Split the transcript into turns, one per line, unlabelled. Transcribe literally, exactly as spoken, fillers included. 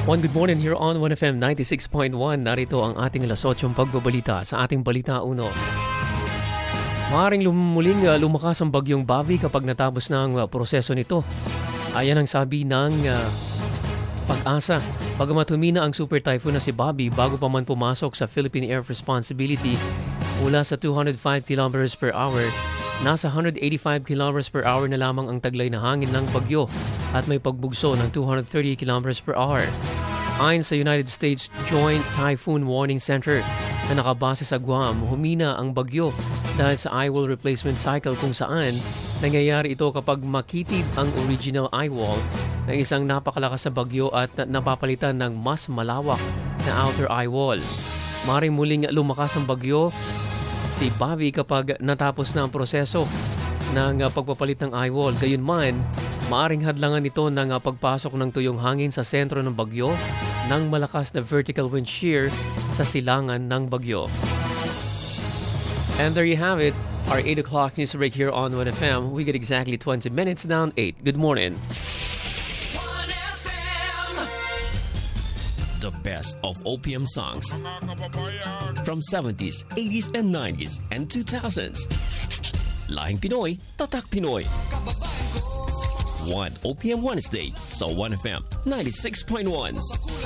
One good morning here on one F M ninety-six point one. Narito ang ating alas otso pagbabalita sa ating Balita Uno. Maaring lum- muling uh, lumakas ang bagyong Bobby kapag natapos na ang uh, proseso nito. Ayan ang sabi ng uh, Pag-asa. Bagamat humina ang super typhoon na si Bobby bago pa man pumasok sa Philippine Air Responsibility mula sa two hundred five kilometers per hour, nasa one hundred eighty-five kilometers per hour na lamang ang taglay na hangin ng bagyo at may pagbugso ng two hundred thirty kilometers per hour. Ayon sa United States Joint Typhoon Warning Center na nakabase sa Guam, humina ang bagyo dahil sa eye wall replacement cycle kung saan nangyayari ito kapag makitid ang original eye wall ng isang napakalakas na bagyo at napapalitan ng mas malawak na outer eye wall. Maring muling lumakas ang bagyo si Bobby kapag natapos na ang proseso ng pagpapalit ng eye wall. Gayunman, maaring hadlangan ito ng pagpasok ng tuyong hangin sa sentro ng bagyo ng malakas na vertical wind shear sa silangan ng bagyo. And there you have it, our eight o'clock news break here on one F M. We get exactly twenty minutes down eight. Good morning.
one F M. The best of O P M songs from seventies, eighties, and nineties, and two thousands. Lahing Pinoy, Tatak Pinoy. One O P M Wednesday sa one F M ninety-six point one.